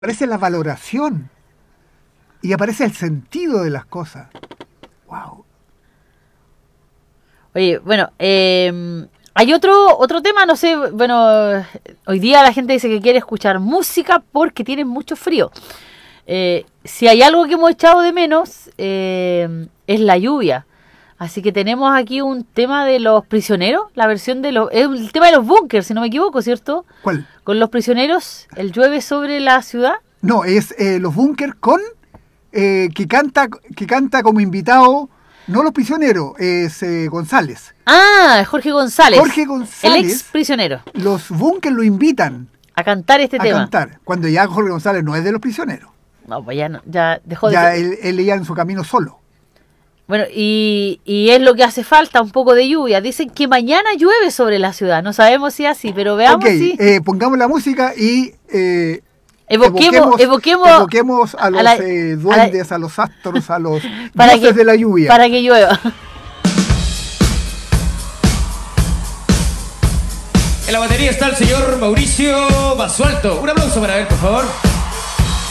aparece la valoración y aparece el sentido de las cosas. Wow. Oye, bueno, hay otro tema, no sé, bueno, hoy día la gente dice que quiere escuchar música porque tiene mucho frío. Si hay algo que hemos echado de menos, es la lluvia. Así que tenemos aquí un tema de los prisioneros, la versión de es el tema de los bunkers, si no me equivoco, ¿cierto? ¿Cuál? Con los prisioneros, el llueve sobre la ciudad. No, es los bunkers con que canta como invitado, no los prisioneros, es González. Ah, Jorge González. Jorge González. El ex prisionero. Los bunkers lo invitan a cantar este tema. A cantar, cuando ya Jorge González no es de los prisioneros. No, pues ya, no, ya dejó de ya ser. Él iba en su camino solo. Bueno, y es lo que hace falta, un poco de lluvia. Dicen que mañana llueve sobre la ciudad. No sabemos si es así, pero veamos si... pongamos la música y evoquemos a los duendes, a los astros, a los para dioses de la lluvia. Para que llueva. En la batería está el señor Mauricio Basualto. Un aplauso para él, por favor.